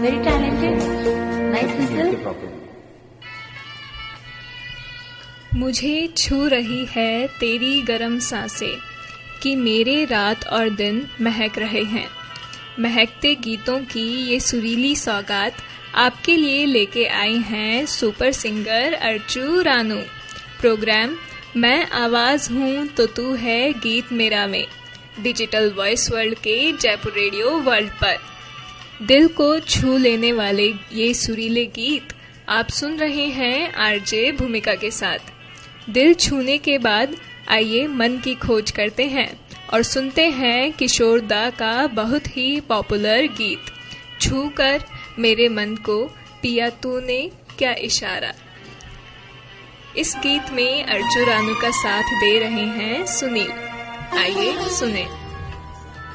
very talented. Nice whistle. मुझे छू रही है तेरी गरम सांसें कि मेरे रात और दिन महक रहे हैं। महकते गीतों की ये सुरीली सौगात आपके लिए लेके आई हैं super singer Archu Ranu. Programme मैं आवाज़ हूँ तो तू है गीत मेरा में डिजिटल वॉइस वर्ल्ड के जयपुर रेडियो वर्ल्ड पर। दिल को छू लेने वाले ये सुरीले गीत आप सुन रहे हैं आरजे भूमिका के साथ। दिल छूने के बाद आइए मन की खोज करते हैं और सुनते हैं किशोर दा का बहुत ही पॉपुलर गीत छू कर मेरे मन को पिया तूने क्या इशारा। इस गीत में अर्चू रानू का साथ दे रहे हैं सुनील। आइए सुने।